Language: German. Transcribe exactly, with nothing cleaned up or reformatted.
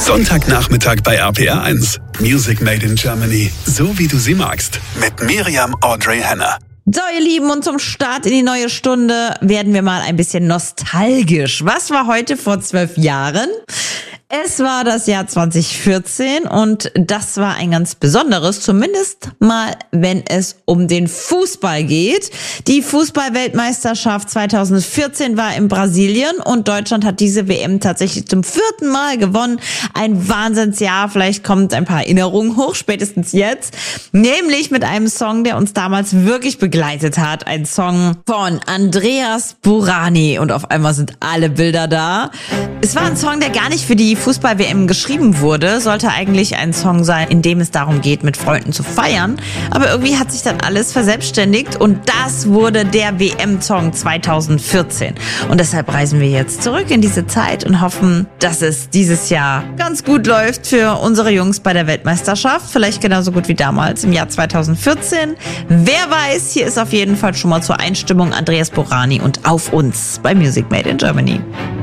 Sonntagnachmittag bei R P R eins. Music Made in Germany. So wie du sie magst. Mit Miriam Audrey Henner. So, ihr Lieben, und zum Start in die neue Stunde werden wir mal ein bisschen nostalgisch. Was war heute vor zwölf Jahren? Es war das Jahr zwanzig vierzehn und das war ein ganz besonderes, zumindest mal, wenn es um den Fußball geht. Die Fußball-Weltmeisterschaft zwanzig vierzehn war in Brasilien und Deutschland hat diese W M tatsächlich zum vierten Mal gewonnen. Ein Wahnsinnsjahr, vielleicht kommt ein paar Erinnerungen hoch, spätestens jetzt. Nämlich mit einem Song, der uns damals wirklich begleitet hat. Ein Song von Andreas Burani und auf einmal sind alle Bilder da. Es war ein Song, der gar nicht für die Fußball-W M geschrieben wurde, sollte eigentlich ein Song sein, in dem es darum geht, mit Freunden zu feiern. Aber irgendwie hat sich dann alles verselbstständigt und das wurde der W M-Song zwanzig vierzehn. Und deshalb reisen wir jetzt zurück in diese Zeit und hoffen, dass es dieses Jahr ganz gut läuft für unsere Jungs bei der Weltmeisterschaft. Vielleicht genauso gut wie damals im Jahr zwanzig vierzehn. Wer weiß, hier ist auf jeden Fall schon mal zur Einstimmung Andreas Burani und Auf uns bei Music Made in Germany.